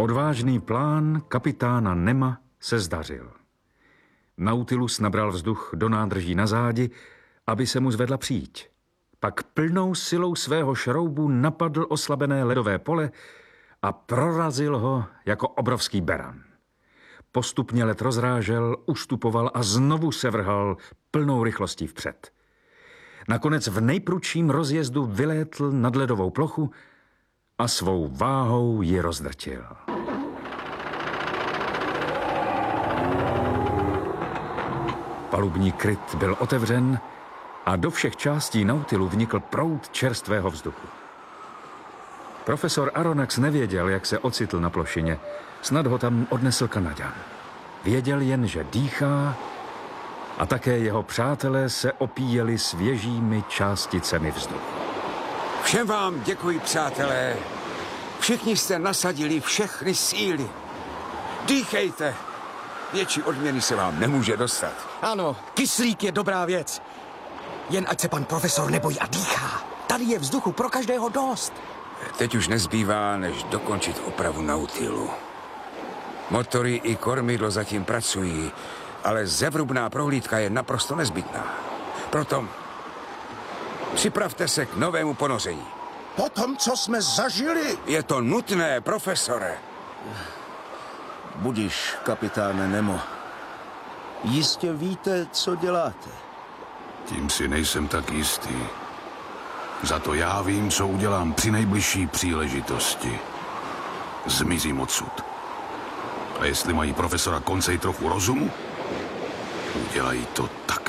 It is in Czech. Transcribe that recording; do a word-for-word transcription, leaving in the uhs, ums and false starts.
Odvážný plán kapitána Nema se zdařil. Nautilus nabral vzduch do nádrží na zádi, aby se mu zvedla příď. Pak plnou silou svého šroubu napadl oslabené ledové pole a prorazil ho jako obrovský beran. Postupně led rozrážel, ustupoval a znovu se vrhal plnou rychlostí vpřed. Nakonec v nejprudším rozjezdu vylétl nad ledovou plochu a svou váhou ji rozdrtil. Palubní kryt byl otevřen a do všech částí Nautilu vnikl proud čerstvého vzduchu. Profesor Aronnax nevěděl, jak se ocitl na plošině. Snad ho tam odnesl Kanaďan. Věděl jen, že dýchá a také jeho přátelé se opíjeli svěžími částicemi vzduchu. Všem vám děkuji, přátelé. Všichni jste nasadili všechny síly. Dýchejte. Větší odměny se vám nemůže dostat. Ano, kyslík je dobrá věc. Jen ať se pan profesor nebojí a dýchá. Tady je vzduchu pro každého dost. Teď už nezbývá, než dokončit opravu Nautilu. Motory i kormidlo zatím pracují, ale zevrubná prohlídka je naprosto nezbytná. Proto připravte se k novému ponoření. Po tom, co jsme zažili? Je to nutné, profesore. Budiš, kapitáne Nemo. Jistě víte, co děláte. Tím si nejsem tak jistý. Za to já vím, co udělám při nejbližší příležitosti. Zmizím odsud. A jestli mají profesora Conseil trochu rozumu, udělají to tak.